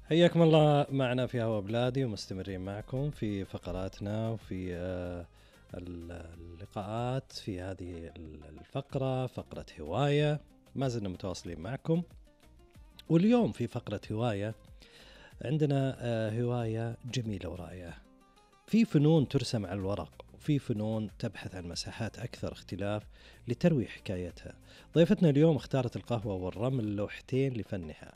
حياكم الله معنا في هوا بلادي، ومستمرين معكم في فقراتنا وفي اللقاءات في هذه الفقرة، فقرة هواية. ما زلنا متواصلين معكم، واليوم في فقرة هواية عندنا هواية جميلة ورائعة. في فنون ترسم على الورق، وفي فنون تبحث عن مساحات أكثر اختلاف لتروي حكايتها. ضيفتنا اليوم اختارت القهوة والرمل لوحتين لفنها،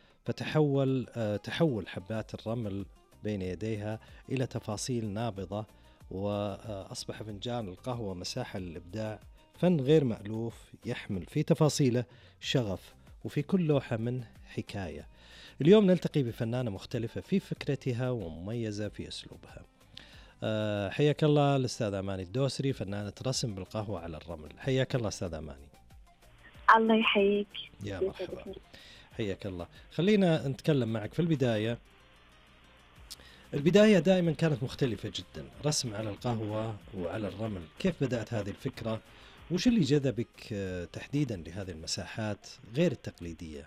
تحول حبات الرمل بين يديها إلى تفاصيل نابضة، وأصبح فنجان القهوة مساحة للإبداع. فن غير مألوف يحمل في تفاصيله شغف، وفي كل لوحة منه حكاية. اليوم نلتقي بفنانة مختلفة في فكرتها ومميزة في أسلوبها. حياك الله الأستاذ أماني الدوسري، فنانة رسم بالقهوة على الرمل. حياك الله أستاذ أماني. الله يحييك. يا مرحبا، حياك الله. خلينا نتكلم معك في البداية دائما كانت مختلفة جدا، رسم على القهوة وعلى الرمل. كيف بدأت هذه الفكرة؟ وش اللي جذبك تحديدا لهذه المساحات غير التقليدية؟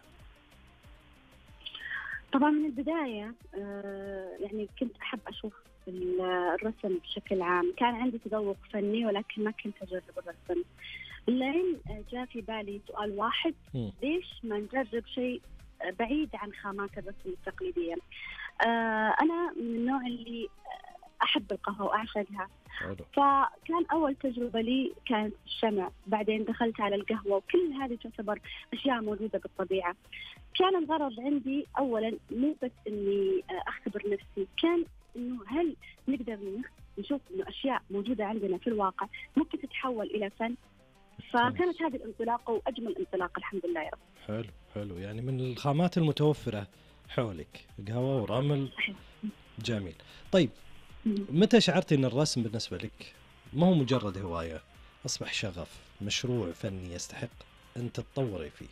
طبعا من البداية يعني كنت أحب أشوف الرسم بشكل عام. كان عندي تذوق فني ولكن ما كنت أجرب الرسم. لين جاء في بالي سؤال واحد، ليش ما نجرب شيء بعيد عن خامات الرسم التقليدية؟ أنا من النوع اللي أحب القهوة وأعشقها، فكان أول تجربة لي كانت الشمع، بعدين دخلت على القهوة، وكل هذه تعتبر أشياء موجودة بالطبيعة. كان الغرض عندي أولا مو بس إني أختبر نفسي، كان إنه هل نقدر نشوف إنه أشياء موجودة عندنا في الواقع ممكن تتحول إلى فن. فكانت هذه الانطلاقة، وأجمل انطلاقة الحمد لله يا رب. حلو يعني من الخامات المتوفرة حولك، قهوة ورمل. جميل. طيب، متى شعرتي أن الرسم بالنسبة لك ما هو مجرد هواية، أصبح شغف، مشروع فني يستحق أن تتطوري فيه؟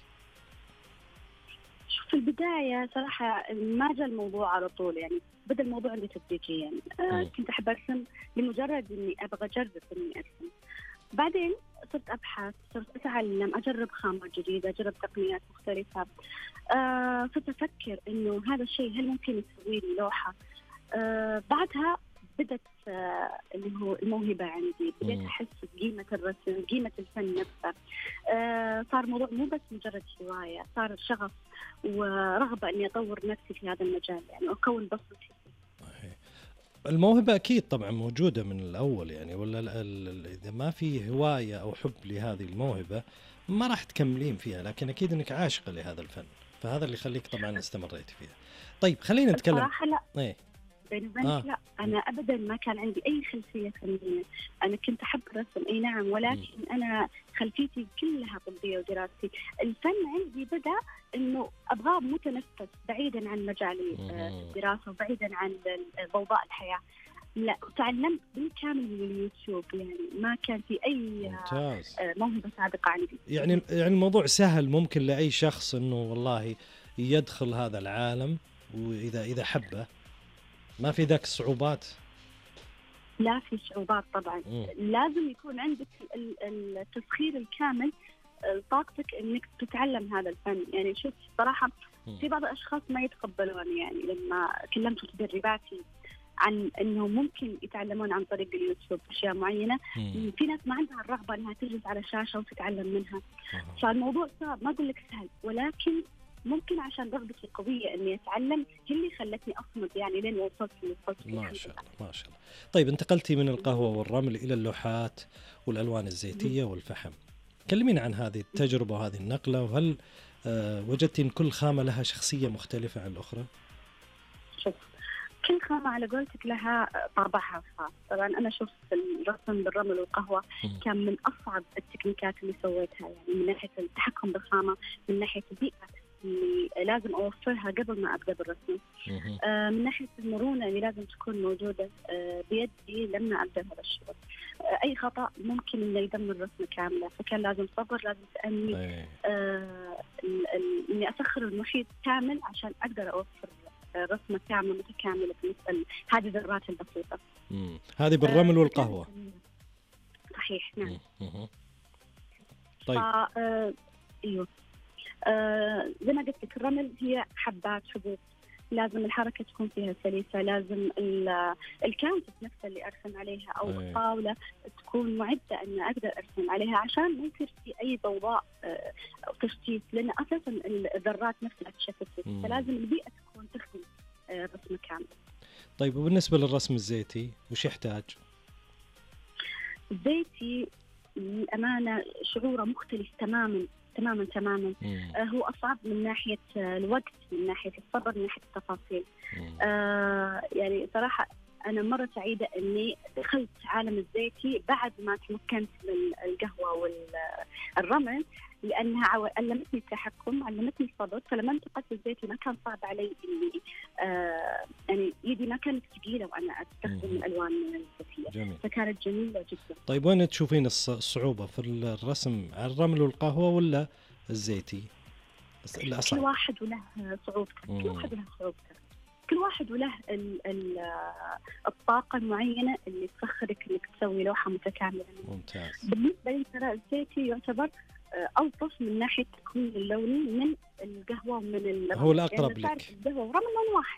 في البداية صراحة ما جاء الموضوع على طول، يعني بدأ الموضوع عندي تدريجيا. كنت أحب أرسم لمجرد إني أبغى أجرب إني أرسم. بعدين صرت أبحث، صرت أتعلم، أجرب خامات جديدة، أجرب تقنيات مختلفة. صرت أفكر إنه هذا الشيء هل ممكن يسوي لي لوحة. بعدها بدأت اللي هو الموهبة عندي، بدأت أحس بقيمة الرسم، قيمة الفن نفسه. صار الموضوع مو بس مجرد هواية، صار شغف ورغبة إني أطور نفسي في هذا المجال، يعني أكون بصمتي. الموهبة أكيد طبعا موجودة من الأول، يعني ولا إذا ما في هواية أو حب لهذه الموهبة ما راح تكملين فيها، لكن أكيد أنك عاشقة لهذا الفن، فهذا اللي يخليك طبعا استمريت فيها. طيب خلينا نتكلم. صراحة لا. إيه؟ بيني وبينك لا، أنا أبدا ما كان عندي أي خلفية فنية. أنا كنت أحب الرسم أي نعم، ولكن أنا خلفيتي كلها طبية ودراستي. الفن عندي بدأ إنه أبغاه متنفس بعيدا عن مجال الدراسة وبعيدا عن ضوضاء الحياة. لا، تعلمت بالكامل من اليوتيوب، يعني ما كان في أي موهبة سابقة عندي. يعني الموضوع سهل، ممكن لأي شخص إنه والله يدخل هذا العالم، وإذا حبه ما في ذاك الصعوبات. لا، في صعوبات طبعا. لازم يكون عندك التسخير الكامل، طاقتك انك تتعلم هذا الفن. يعني شوف صراحة في بعض الاشخاص ما يتقبلون، يعني لما كلمت مدرباتي عن انه ممكن يتعلمون عن طريق اليوتيوب اشياء معينة، في ناس ما عندها الرغبة انها تجلس على شاشة وتتعلم منها. فالموضوع صعب، ما اقول لك سهل، ولكن ممكن عشان رغبتي قوية إني أتعلم هي اللي خلتني أصمد، يعني لين وصلت ما شاء الله ما شاء الله. طيب انتقلتي من القهوة والرمل إلى اللوحات والألوان الزيتية والفحم. كلمينا عن هذه التجربة وهذه النقلة، وهل وجدتي إن كل خامة لها شخصية مختلفة عن الأخرى؟ شوف، كل خامة على قولتك لها طابعها الخاص. طبعا أنا شوف الرسم بالرمل والقهوة كان من أصعب التكنيكات اللي سويتها، يعني من ناحية التحكم بالخامة، من ناحية البيئة اللي لازم أوفرها قبل ما أبدأ بالرسم، من ناحية المرونة اللي لازم تكون موجودة بيدي لما أبدأ هذا الشغل. أي خطأ ممكن إنه يدمر الرسمة كاملة، فكان لازم صبر، لازم تأني، إني أسخر المحيط كامل عشان أقدر أوفر رسمة كاملة متكاملة بالنسبة لهذه الذرات البسيطة. هذه بالرمل والقهوة. صحيح، نعم. طيب. أيوه. زي ما قلت لك، الرمل هي حبات، حبوب. لازم الحركة تكون فيها سلسة، لازم الكانفاس نفسها اللي أرسم عليها أو الطاولة تكون معدة أن أقدر أرسم عليها، عشان ما يصير في أي ضوضاء أو تشتيت، لأن أساسا الذرات نفسها تشتت، فلازم البيئة تكون تخدم الرسم كامل. طيب وبالنسبة للرسم الزيتي وش يحتاج؟ الزيتي الأمانة شعوره مختلف تماما تماما تماما. هو أصعب من ناحية الوقت، من ناحية الصبر، من ناحية التفاصيل. يعني صراحة أنا مرة سعيدة أني دخلت عالم الزيتي بعد ما تمكنت من القهوة والرمل، لأنها علمتني التحكم، علمتني الصبر. فلما انتقلت الزيتي ما كان صعب علي إني يعني يدي ما كانت ثقيلة وأنا أستخدم الألوان الزيتية، فكانت جميلة جدا. طيب وين تشوفين الصعوبة في الرسم على الرمل والقهوة ولا الزيتي؟ كل واحد وله صعوبته، كل واحد وله صعوبته، كل واحد وله الطاقة المعينة اللي تسخرك انك تسوي لوحة متكاملة. ممتاز. بالنسبة لي ترى الزيتي يعتبر ألطف من ناحية التكوين اللوني من القهوة ومن الرمل. هو الأقرب يعني لك. القهوة ورمل لون واحد.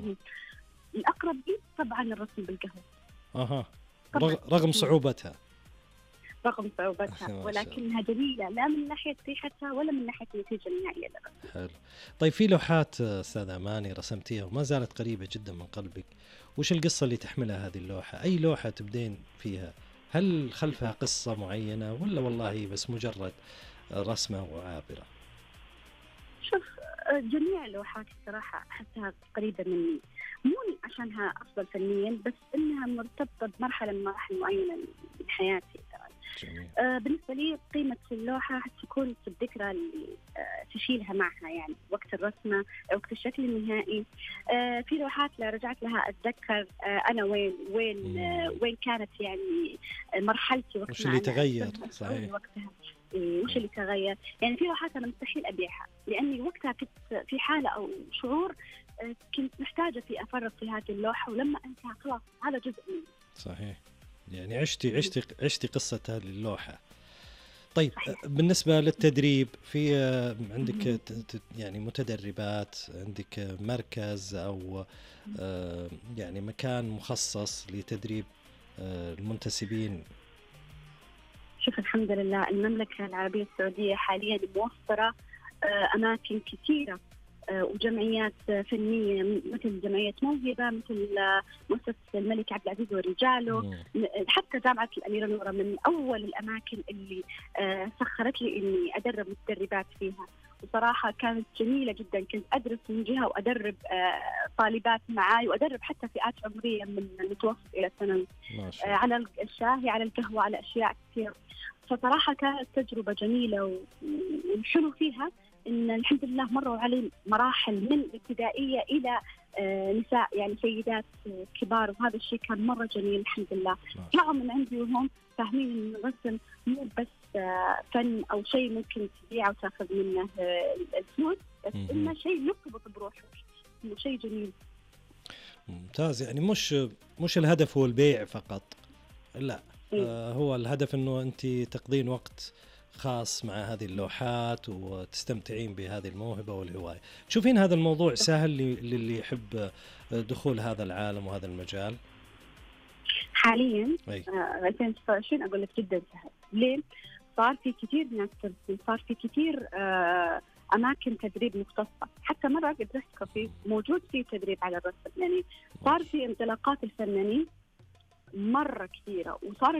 الأقرب لي طبعا الرسم بالقهوة. رغم صعوبتها. رغم صعوبتها ولكنها جميلة، لا من ناحية ريحتها ولا من ناحية النتيجة النهائية. حلو. طيب في لوحات أستاذ أماني رسمتيها وما زالت قريبة جدا من قلبك، وش القصة اللي تحملها هذه اللوحة؟ أي لوحة تبدين فيها؟ هل خلفها قصة معينة ولا والله بس مجرد رسمة وعابرة؟ شوف، جميع اللوحات الصراحة أحسها قريبة مني، مو عشانها أفضل فنيا، بس إنها مرتبطة بمرحلة من مراحل معينة من حياتي. بالنسبة لي قيمة اللوحة تكون في الذكرى اللي تشيلها معها، يعني وقت الرسمة، وقت الشكل النهائي. في لوحات لو رجعت لها أتذكر أنا وين كانت يعني مرحلتي وقتها، وش اللي تغير. صحيح. وقتها وش اللي تغير. يعني في لوحات أنا مستحيل أبيعها، لأني وقتها كنت في حالة أو شعور كنت محتاجة في أفرغ في هذه اللوحة، ولما أنتهى خلاص هذا جزء مني. صحيح. يعني عشتي قصة هذه اللوحة. طيب بالنسبة للتدريب، في عندك يعني متدربات، عندك مركز أو يعني مكان مخصص لتدريب المنتسبين؟ شوف، الحمد لله المملكة العربية السعودية حاليا موفرة أماكن كثيرة وجمعيات فنية، مثل جمعية موهبة، مثل مؤسسة الملك عبد العزيز ورجاله، حتى جامعة الأميرة نورة من أول الأماكن اللي سخرت لي إني أدرب متدربات فيها. وصراحة كانت جميلة جدا، كنت أدرس من جهة وأدرب طالبات معاي، وأدرب حتى فئات عمرية من المتوسط إلى الثانوي، على الشاهي، على القهوة، على أشياء كثير. فصراحة كانت تجربة جميلة، والحلو فيها إن الحمد لله مروا علي مراحل من الابتدائية إلى نساء، يعني سيدات كبار، وهذا الشيء كان مرة جميل الحمد لله. طلعوا من عندي وهم فاهمين إن الرسم مو بس فن أو شيء ممكن تبيعه وتاخذ منه الفلوس، بس إنه شيء يرتبط بروحه، إنه شيء جميل. ممتاز. يعني مش الهدف هو البيع فقط، لا، هو الهدف إنه أنت تقضين وقت خاص مع هذه اللوحات وتستمتعين بهذه الموهبة والهواية. تشوفين هذا الموضوع سهل للي يحب دخول هذا العالم وهذا المجال؟ حاليا 2026 أقول لك جدا سهل. ليه؟ صار في كثير ناس ترسم، صار في كثير أماكن تدريب مختصة، حتى مرة قدرت كافيه موجود فيه تدريب على الرسم. يعني صار في انطلاقات الفنانين مرة كثيرة، وصار